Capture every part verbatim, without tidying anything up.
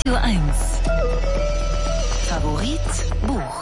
eins. Favorit Buch.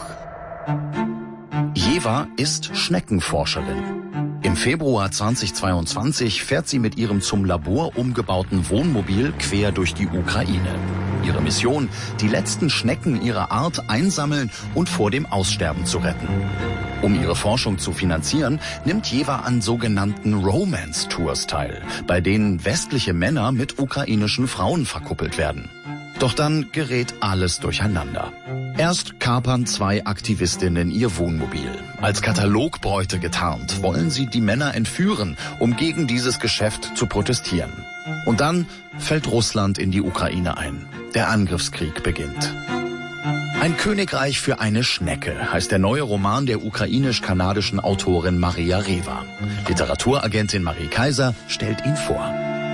Jewa ist Schneckenforscherin. Im Februar zweitausendzweiundzwanzig fährt sie mit ihrem zum Labor umgebauten Wohnmobil quer durch die Ukraine. Ihre Mission, die letzten Schnecken ihrer Art einsammeln und vor dem Aussterben zu retten. Um ihre Forschung zu finanzieren, nimmt Jewa an sogenannten Romance-Tours teil, bei denen westliche Männer mit ukrainischen Frauen verkuppelt werden. Doch dann gerät alles durcheinander. Erst kapern zwei Aktivistinnen ihr Wohnmobil. Als Katalogbräute getarnt wollen sie die Männer entführen, um gegen dieses Geschäft zu protestieren. Und dann fällt Russland in die Ukraine ein. Der Angriffskrieg beginnt. Ein Königreich für eine Schnecke heißt der neue Roman der ukrainisch-kanadischen Autorin Maria Rewa. Literaturagentin Marie Kaiser stellt ihn vor.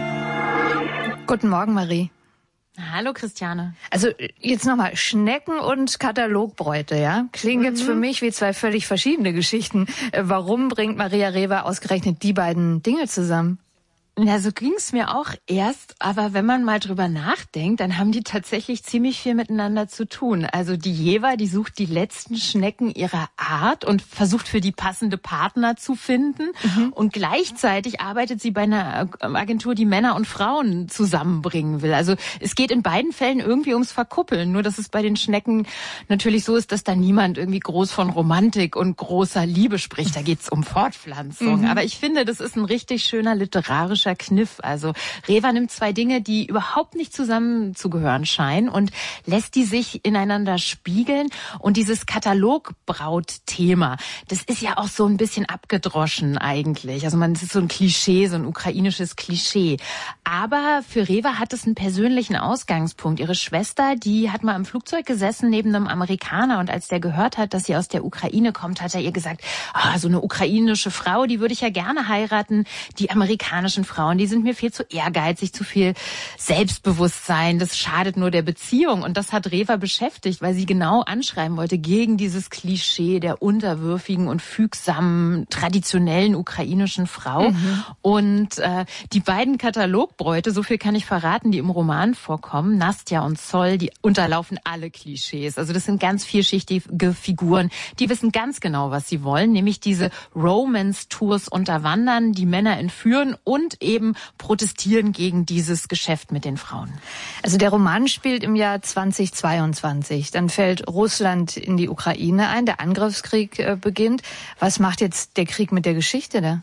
Guten Morgen, Marie. Hallo Christiane. Also jetzt nochmal, Schnecken und Katalogbräute, ja? Klingen Mhm. jetzt für mich wie zwei völlig verschiedene Geschichten. Warum bringt Maria Rewa ausgerechnet die beiden Dinge zusammen? Ja, so ging's mir auch erst, aber wenn man mal drüber nachdenkt, dann haben die tatsächlich ziemlich viel miteinander zu tun. Also die Jewa, die sucht die letzten Schnecken ihrer Art und versucht für die passende Partner zu finden. Mhm. Und gleichzeitig arbeitet sie bei einer Agentur, die Männer und Frauen zusammenbringen will. Also es geht in beiden Fällen irgendwie ums Verkuppeln. Nur dass es bei den Schnecken natürlich so ist, dass da niemand irgendwie groß von Romantik und großer Liebe spricht. Da geht's um Fortpflanzung. Mhm. Aber ich finde, das ist ein richtig schöner literarischer Kniff. Also Rewa nimmt zwei Dinge, die überhaupt nicht zusammenzugehören scheinen und lässt die sich ineinander spiegeln. Und dieses Katalogbraut-Thema, das ist ja auch so ein bisschen abgedroschen eigentlich. Also man, es ist so ein Klischee, so ein ukrainisches Klischee. Aber für Rewa hat es einen persönlichen Ausgangspunkt. Ihre Schwester, die hat mal im Flugzeug gesessen neben einem Amerikaner und als der gehört hat, dass sie aus der Ukraine kommt, hat er ihr gesagt, ah, so eine ukrainische Frau, die würde ich ja gerne heiraten. Die amerikanischen Frauen, die sind mir viel zu ehrgeizig, zu viel Selbstbewusstsein. Das schadet nur der Beziehung. Und das hat Rewa beschäftigt, weil sie genau anschreiben wollte gegen dieses Klischee der unterwürfigen und fügsamen, traditionellen ukrainischen Frau. Mhm. Und äh, die beiden Katalogbräute, so viel kann ich verraten, die im Roman vorkommen, Nastja und Sol, die unterlaufen alle Klischees. Also das sind ganz vielschichtige Figuren, die wissen ganz genau, was sie wollen, nämlich diese Romance-Tours unterwandern, die Männer entführen und eben protestieren gegen dieses Geschäft mit den Frauen. Also der Roman spielt im Jahr zweitausendzweiundzwanzig. Dann fällt Russland in die Ukraine ein, der Angriffskrieg äh, beginnt. Was macht jetzt der Krieg mit der Geschichte da?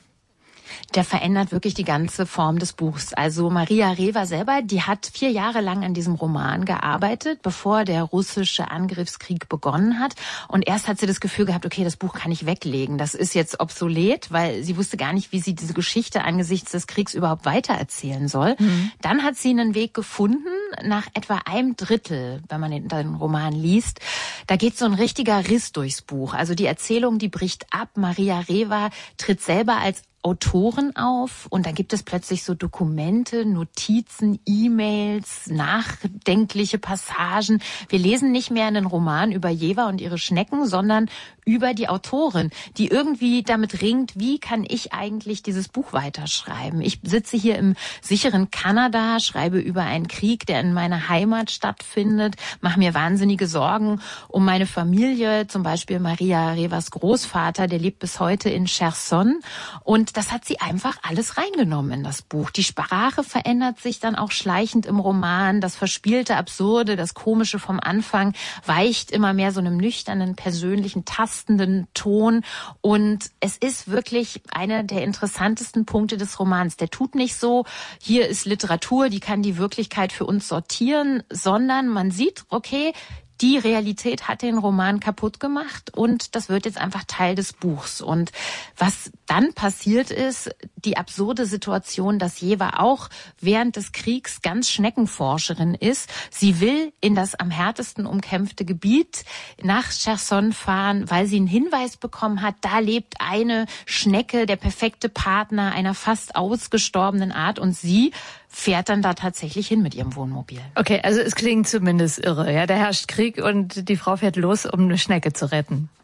Der verändert wirklich die ganze Form des Buchs. Also Maria Rewa selber, die hat vier Jahre lang an diesem Roman gearbeitet, bevor der russische Angriffskrieg begonnen hat. Und erst hat sie das Gefühl gehabt, okay, das Buch kann ich weglegen. Das ist jetzt obsolet, weil sie wusste gar nicht, wie sie diese Geschichte angesichts des Kriegs überhaupt weitererzählen soll. Mhm. Dann hat sie einen Weg gefunden, nach etwa einem Drittel, wenn man den, den Roman liest. Da geht so ein richtiger Riss durchs Buch. Also die Erzählung, die bricht ab. Maria Rewa tritt selber als Autoren auf und da gibt es plötzlich so Dokumente, Notizen, E-Mails, nachdenkliche Passagen. Wir lesen nicht mehr einen Roman über Jewa und ihre Schnecken, sondern über die Autorin, die irgendwie damit ringt, wie kann ich eigentlich dieses Buch weiterschreiben? Ich sitze hier im sicheren Kanada, schreibe über einen Krieg, der in meiner Heimat stattfindet, mache mir wahnsinnige Sorgen um meine Familie, zum Beispiel Maria Rewas Großvater, der lebt bis heute in Cherson und das hat sie einfach alles reingenommen in das Buch. Die Sprache verändert sich dann auch schleichend im Roman. Das Verspielte, Absurde, das Komische vom Anfang weicht immer mehr so einem nüchternen, persönlichen, tastenden Ton. Und es ist wirklich einer der interessantesten Punkte des Romans. Der tut nicht so, hier ist Literatur, die kann die Wirklichkeit für uns sortieren, sondern man sieht, okay, die Realität hat den Roman kaputt gemacht und das wird jetzt einfach Teil des Buchs. Und was dann passiert ist, die absurde Situation, dass Jewa auch während des Kriegs ganz Schneckenforscherin ist. Sie will in das am härtesten umkämpfte Gebiet nach Cherson fahren, weil sie einen Hinweis bekommen hat, da lebt eine Schnecke, der perfekte Partner einer fast ausgestorbenen Art und sie fährt dann da tatsächlich hin mit ihrem Wohnmobil. Okay, also es klingt zumindest irre. Ja, da herrscht Krieg und die Frau fährt los, um eine Schnecke zu retten.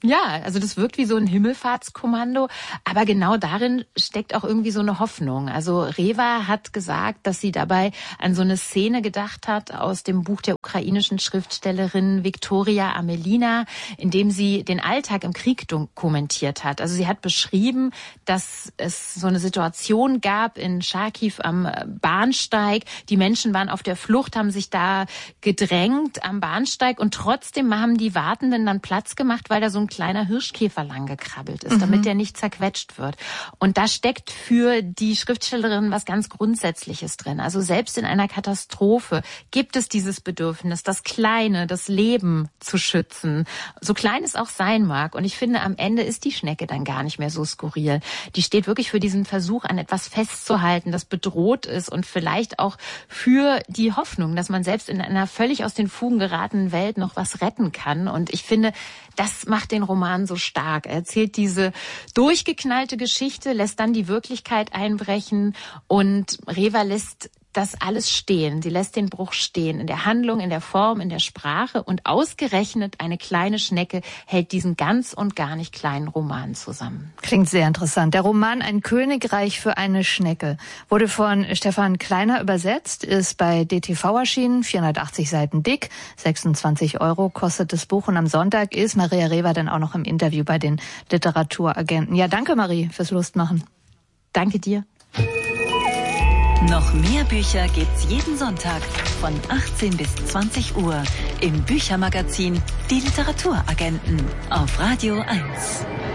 Ja, also das wirkt wie so ein Himmelfahrtskommando, aber genau darin steckt auch irgendwie so eine Hoffnung. Also Rewa hat gesagt, dass sie dabei an so eine Szene gedacht hat aus dem Buch der ukrainischen Schriftstellerin Viktoria Amelina, in dem sie den Alltag im Krieg dokumentiert hat. Also sie hat beschrieben, dass es so eine Situation gab in Charkiw am Bahnsteig. Die Menschen waren auf der Flucht, haben sich da gedrängt am Bahnsteig und trotzdem haben die Wartenden dann Platz gemacht, weil da so ein kleiner Hirschkäfer lang gekrabbelt ist, damit mhm. der nicht zerquetscht wird. Und da steckt für die Schriftstellerin was ganz Grundsätzliches drin. Also selbst in einer Katastrophe gibt es dieses Bedürfnis, das Kleine, das Leben zu schützen, so klein es auch sein mag. Und ich finde, am Ende ist die Schnecke dann gar nicht mehr so skurril. Die steht wirklich für diesen Versuch, an etwas festzuhalten, das bedroht ist und vielleicht auch für die Hoffnung, dass man selbst in einer völlig aus den Fugen geratenen Welt noch was retten kann. Und ich finde, das macht den Roman so stark. Er erzählt diese durchgeknallte Geschichte, lässt dann die Wirklichkeit einbrechen und Rewa lässt das alles stehen. Sie lässt den Bruch stehen in der Handlung, in der Form, in der Sprache und ausgerechnet eine kleine Schnecke hält diesen ganz und gar nicht kleinen Roman zusammen. Klingt sehr interessant. Der Roman Ein Königreich für eine Schnecke wurde von Stefan Kleiner übersetzt, ist bei D T V erschienen, vierhundertachtzig Seiten dick, sechsundzwanzig Euro kostet das Buch und am Sonntag ist Maria Rewa dann auch noch im Interview bei den Literaturagenten. Ja, danke Marie fürs Lustmachen. Danke dir. Noch mehr Bücher gibt's jeden Sonntag von achtzehn bis zwanzig Uhr im Büchermagazin Die Literaturagenten auf Radio eins.